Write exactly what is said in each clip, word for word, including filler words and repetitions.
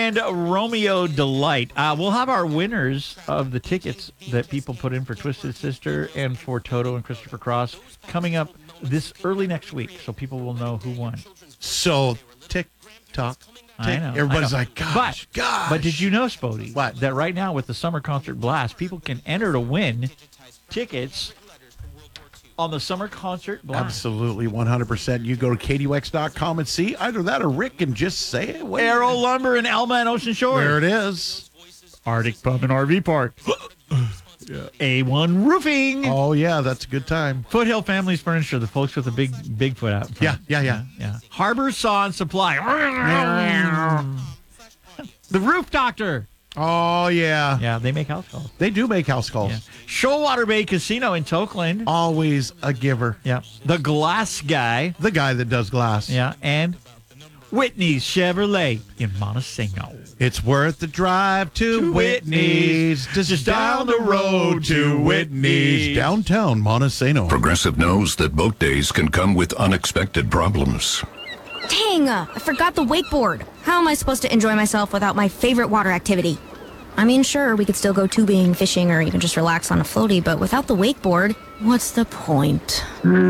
and Romeo Delight. Uh, we'll have our winners of the tickets that people put in for Twisted Sister and for Toto and Christopher Cross coming up this early next week, so people will know who won. So, tick-tock. I know. Everybody's I know. like, gosh, but, gosh. But did you know, Spody, what? that right now with the Summer Concert Blast, people can enter to win tickets on the Summer Concert Blast? Absolutely, one hundred percent. You go to K D U X dot com and see either that or Rick can just say it. Wait. Aero Lumber in Elma and Ocean Shores. There it is. Arctic Pub and R V Park. Yeah. A one Roofing. Oh, yeah, that's a good time. Foothill Families Furniture, the folks with the big Bigfoot out front. Yeah, yeah, yeah. yeah. Harbor Saw and Supply. The Roof Doctor. Oh, yeah. Yeah, they make house calls. They do make house calls. Yeah. Shoalwater Bay Casino in Tokeland. Always a giver. Yeah. The Glass Guy. The guy that does glass. Yeah. And Whitney's Chevrolet in Montesano. It's worth the drive to, To Whitney's. Whitney's. Just down the road to Whitney's. Downtown Montesano. Progressive knows that boat days can come with unexpected problems. Dang, uh, I forgot the wakeboard. How am I supposed to enjoy myself without my favorite water activity? I mean, sure, we could still go tubing, fishing, or even just relax on a floaty, but without the wakeboard, what's the point?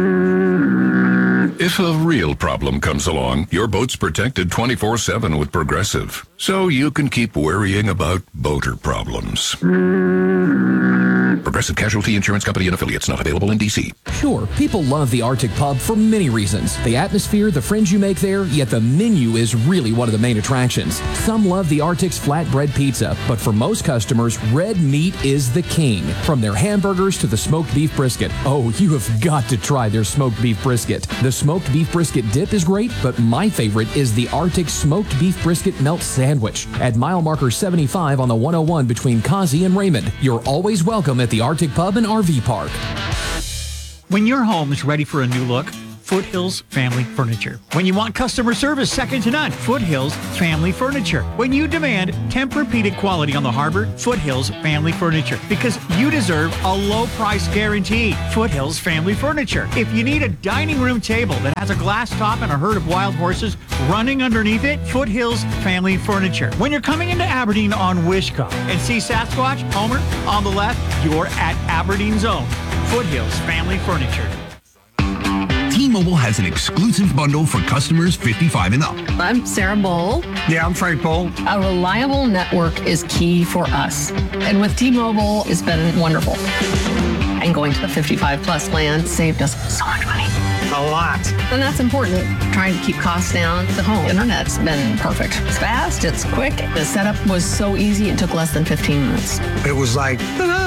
If a real problem comes along, your boat's protected twenty-four seven with Progressive, so you can keep worrying about boater problems. Progressive Casualty Insurance Company and Affiliates, not available in D C. Sure, people love the Arctic Pub for many reasons. The atmosphere, the friends you make there, yet the menu is really one of the main attractions. Some love the Arctic's flatbread pizza, but for most customers, red meat is the king. From their hamburgers to the smoked beef brisket. Oh, you have got to try their smoked beef brisket. The smoked beef brisket dip is great, but my favorite is the Arctic smoked beef brisket melt sandwich. At mile marker seventy-five on the one oh one between Causey and Raymond. You're always welcome at the Arctic Pub and R V Park. When your home is ready for a new look, Foothills Family Furniture. When you want customer service second to none, Foothills Family Furniture. When you demand Tempur-Pedic quality on the harbor, Foothills Family Furniture. Because you deserve a low price guarantee. Foothills Family Furniture. If you need a dining room table that has a glass top and a herd of wild horses running underneath it, Foothills Family Furniture. When you're coming into Aberdeen on Wishkah and see Sasquatch, Homer, on the left, you're at Aberdeen's own Foothills Family Furniture. T-Mobile has an exclusive bundle for customers fifty-five and up. I'm Sarah Bowl. Yeah, I'm Frank Bowl. A reliable network is key for us. And with T-Mobile, it's been wonderful. And going to the fifty-five plus plan saved us so much money. A lot. And that's important. Trying to keep costs down. The home internet's been perfect. It's fast, it's quick. The setup was so easy, it took less than fifteen minutes. It was like,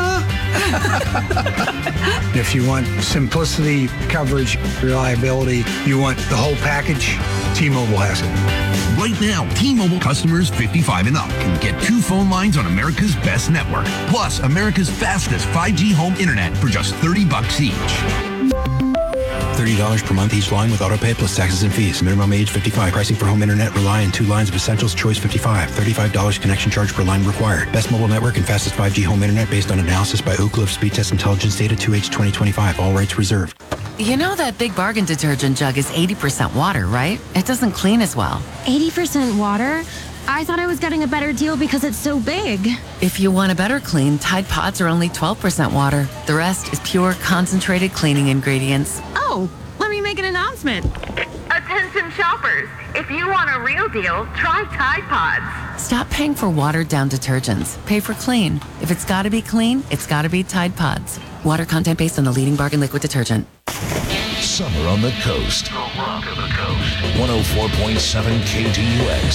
if you want simplicity, coverage, reliability, you want the whole package, T-Mobile has it. Right now, T-Mobile customers fifty-five and up can get two phone lines on America's best network, plus America's fastest five G home internet for just thirty bucks each. thirty dollars per month each line with autopay plus taxes and fees. Minimum age fifty-five. Pricing for home internet rely on two lines of Essentials Choice fifty-five. thirty-five dollars connection charge per line required. Best mobile network and fastest five G home internet based on analysis by Ookla of Speed Test Intelligence data two H twenty twenty-five. All rights reserved. You know that Big Bargain detergent jug is eighty percent water, right? It doesn't clean as well. eighty percent water? I thought I was getting a better deal because it's so big. If you want a better clean, Tide Pods are only twelve percent water. The rest is pure, concentrated cleaning ingredients. Oh, let me make an announcement. Attention shoppers, if you want a real deal, try Tide Pods. Stop paying for watered-down detergents. Pay for clean. If it's got to be clean, it's got to be Tide Pods. Water content based on the leading bargain liquid detergent. Summer on the coast. The rock of the coast. one oh four point seven K T U X.